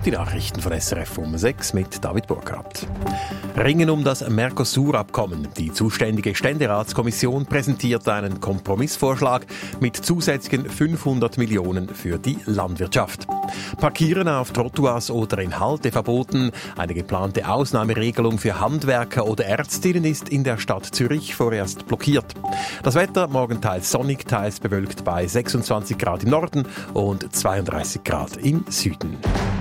Die Nachrichten von SRF um 6 mit David Burkhardt. Ringen um das Mercosur-Abkommen. Die zuständige Ständeratskommission präsentiert einen Kompromissvorschlag mit zusätzlichen 500 Millionen für die Landwirtschaft. Parkieren auf Trottoirs oder in Halteverboten. Eine geplante Ausnahmeregelung für Handwerker oder Ärztinnen ist in der Stadt Zürich vorerst blockiert. Das Wetter morgen teils sonnig, teils bewölkt bei 26 Grad im Norden und 32 Grad im Süden.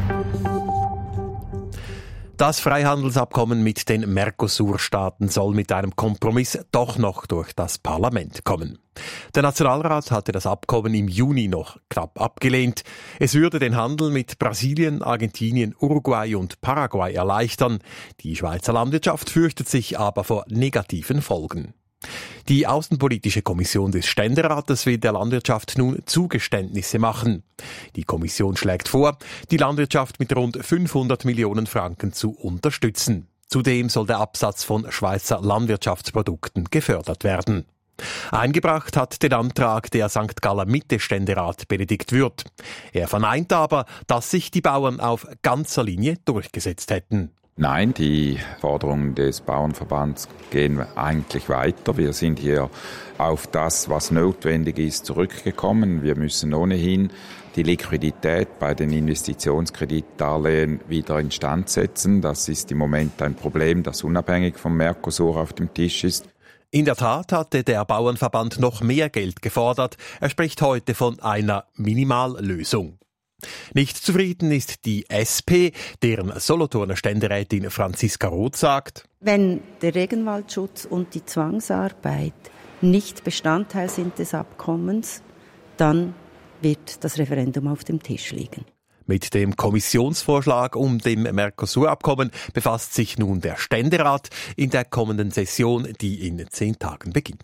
Das Freihandelsabkommen mit den Mercosur-Staaten soll mit einem Kompromiss doch noch durch das Parlament kommen. Der Nationalrat hatte das Abkommen im Juni noch knapp abgelehnt. Es würde den Handel mit Brasilien, Argentinien, Uruguay und Paraguay erleichtern. Die Schweizer Landwirtschaft fürchtet sich aber vor negativen Folgen. Die Außenpolitische Kommission des Ständerates will der Landwirtschaft nun Zugeständnisse machen. Die Kommission schlägt vor, die Landwirtschaft mit rund 500 Millionen Franken zu unterstützen. Zudem soll der Absatz von Schweizer Landwirtschaftsprodukten gefördert werden. Eingebracht hat den Antrag der St. Galler Mitte-Ständerat Benedikt Würth. Er verneint aber, dass sich die Bauern auf ganzer Linie durchgesetzt hätten. Nein, die Forderungen des Bauernverbands gehen eigentlich weiter. Wir sind hier auf das, was notwendig ist, zurückgekommen. Wir müssen ohnehin die Liquidität bei den Investitionskreditdarlehen wieder instand setzen. Das ist im Moment ein Problem, das unabhängig vom Mercosur auf dem Tisch ist. In der Tat hatte der Bauernverband noch mehr Geld gefordert. Er spricht heute von einer Minimallösung. Nicht zufrieden ist die SP, deren Solothurner Ständerätin Franziska Roth sagt: Wenn der Regenwaldschutz und die Zwangsarbeit nicht Bestandteil sind des Abkommens, dann wird das Referendum auf dem Tisch liegen. Mit dem Kommissionsvorschlag um dem Mercosur-Abkommen befasst sich nun der Ständerat in der kommenden Session, die in 10 Tagen beginnt.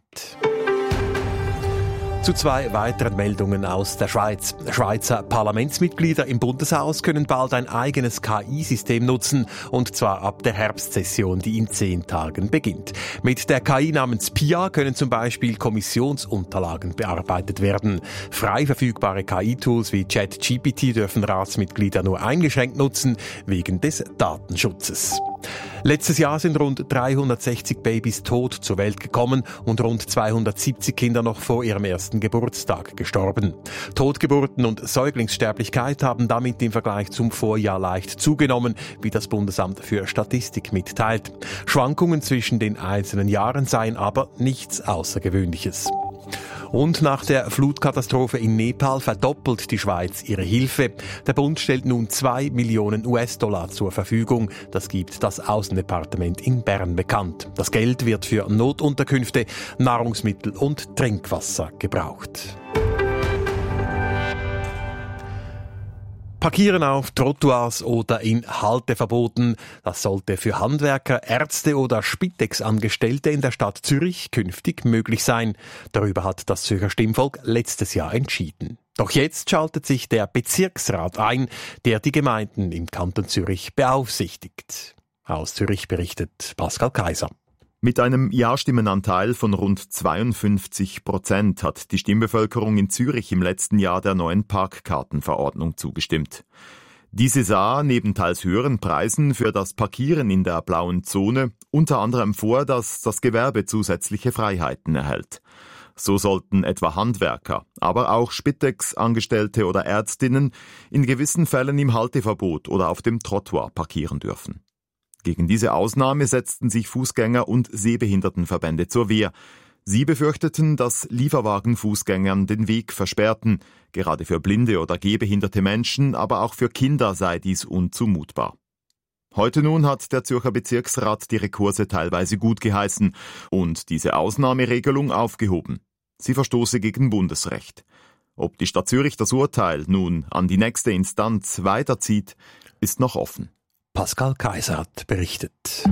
Zu 2 weiteren Meldungen aus der Schweiz. Schweizer Parlamentsmitglieder im Bundeshaus können bald ein eigenes KI-System nutzen, und zwar ab der Herbstsession, die in 10 Tagen beginnt. Mit der KI namens PIA können zum Beispiel Kommissionsunterlagen bearbeitet werden. Frei verfügbare KI-Tools wie ChatGPT dürfen Ratsmitglieder nur eingeschränkt nutzen, wegen des Datenschutzes. Letztes Jahr sind rund 360 Babys tot zur Welt gekommen und rund 270 Kinder noch vor ihrem ersten Geburtstag gestorben. Totgeburten und Säuglingssterblichkeit haben damit im Vergleich zum Vorjahr leicht zugenommen, wie das Bundesamt für Statistik mitteilt. Schwankungen zwischen den einzelnen Jahren seien aber nichts Außergewöhnliches. Und nach der Flutkatastrophe in Nepal verdoppelt die Schweiz ihre Hilfe. Der Bund stellt nun 2 Millionen US-Dollar zur Verfügung. Das gibt das Außendepartement in Bern bekannt. Das Geld wird für Notunterkünfte, Nahrungsmittel und Trinkwasser gebraucht. Parkieren auf Trottoirs oder in Halteverboten, das sollte für Handwerker, Ärzte oder Spitex-Angestellte in der Stadt Zürich künftig möglich sein. Darüber hat das Zürcher Stimmvolk letztes Jahr entschieden. Doch jetzt schaltet sich der Bezirksrat ein, der die Gemeinden im Kanton Zürich beaufsichtigt. Aus Zürich berichtet Pascal Kaiser. Mit einem Ja-Stimmenanteil von rund 52% hat die Stimmbevölkerung in Zürich im letzten Jahr der neuen Parkkartenverordnung zugestimmt. Diese sah neben teils höheren Preisen für das Parkieren in der blauen Zone unter anderem vor, dass das Gewerbe zusätzliche Freiheiten erhält. So sollten etwa Handwerker, aber auch Spitex-Angestellte oder Ärztinnen in gewissen Fällen im Halteverbot oder auf dem Trottoir parkieren dürfen. Gegen diese Ausnahme setzten sich Fußgänger- und Sehbehindertenverbände zur Wehr. Sie befürchteten, dass Lieferwagen Fußgängern den Weg versperrten. Gerade für blinde oder gehbehinderte Menschen, aber auch für Kinder sei dies unzumutbar. Heute nun hat der Zürcher Bezirksrat die Rekurse teilweise gut geheißen und diese Ausnahmeregelung aufgehoben. Sie verstoße gegen Bundesrecht. Ob die Stadt Zürich das Urteil nun an die nächste Instanz weiterzieht, ist noch offen. Pascal Kaiser hat berichtet.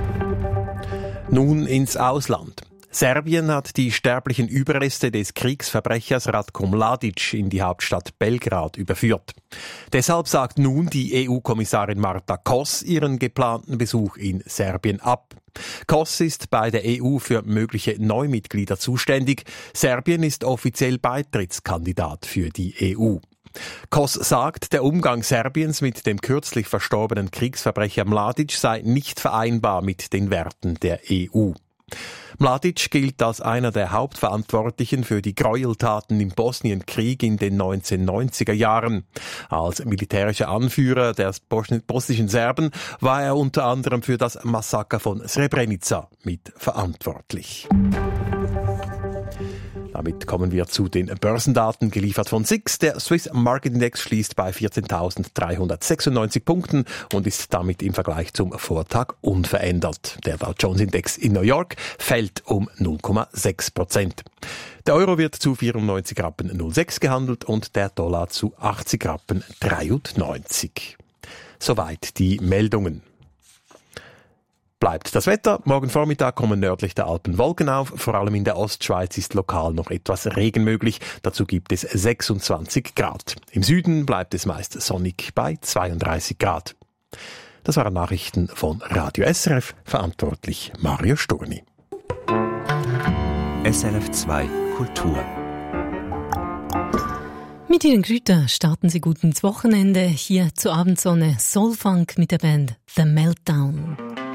Nun ins Ausland. Serbien hat die sterblichen Überreste des Kriegsverbrechers Ratko Mladic in die Hauptstadt Belgrad überführt. Deshalb sagt nun die EU-Kommissarin Marta Kos ihren geplanten Besuch in Serbien ab. Kos ist bei der EU für mögliche Neumitglieder zuständig. Serbien ist offiziell Beitrittskandidat für die EU. Kos sagt, der Umgang Serbiens mit dem kürzlich verstorbenen Kriegsverbrecher Mladic sei nicht vereinbar mit den Werten der EU. Mladic gilt als einer der Hauptverantwortlichen für die Gräueltaten im Bosnienkrieg in den 1990er Jahren. Als militärischer Anführer der bosnischen Serben war er unter anderem für das Massaker von Srebrenica mitverantwortlich. Damit kommen wir zu den Börsendaten, geliefert von SIX. Der Swiss Market Index schließt bei 14.396 Punkten und ist damit im Vergleich zum Vortag unverändert. Der Dow Jones Index in New York fällt um 0,6%. Der Euro wird zu 94,06 Rappen gehandelt und der Dollar zu 80,93 Rappen. Soweit die Meldungen. Bleibt das Wetter. Morgen Vormittag kommen nördlich der Alpen Wolken auf. Vor allem in der Ostschweiz ist lokal noch etwas Regen möglich. Dazu gibt es 26 Grad. Im Süden bleibt es meist sonnig bei 32 Grad. Das waren Nachrichten von Radio SRF. Verantwortlich Mario Sturni. SRF 2 Kultur. Mit Ihren Grüter starten Sie gut ins Wochenende. Hier zur Abendsonne Soulfunk mit der Band The Meltdown.